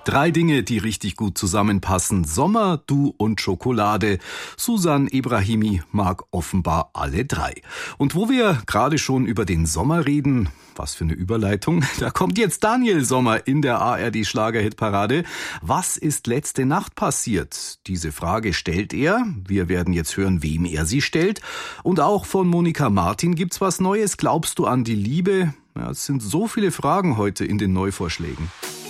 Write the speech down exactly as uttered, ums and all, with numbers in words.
Drei Dinge, die richtig gut zusammenpassen. Sommer, du und Schokolade. Susan Ebrahimi mag offenbar alle drei. Und wo wir gerade schon über den Sommer reden, was für eine Überleitung, da kommt jetzt Daniel Sommer in der A R D-Schlager-Hitparade. Was ist letzte Nacht passiert? Diese Frage stellt er. Wir werden jetzt hören, wem er sie stellt. Und auch von Monika Martin gibt's was Neues. Glaubst du an die Liebe? Ja, es sind so viele Fragen heute in den Neuvorschlägen.